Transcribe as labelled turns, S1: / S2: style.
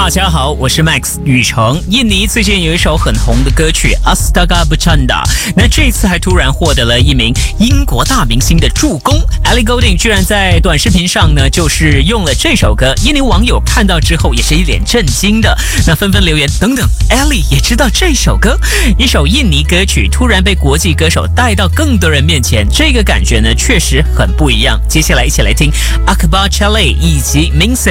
S1: 大家好，我是 Max 宇成。印尼最近有一首很红的歌曲 Astaga Bercanda， 那这次还突然获得了一名英国大明星的助攻。Ellie Goulding 居然在短视频上呢，就是用了这首歌。印尼网友看到之后也是一脸震惊的，那纷纷留言等等 ，Ellie 也知道这首歌，一首印尼歌曲突然被国际歌手带到更多人面前，这个感觉呢确实很不一样。接下来一起来听 Akbar Chalet 以及 Mingse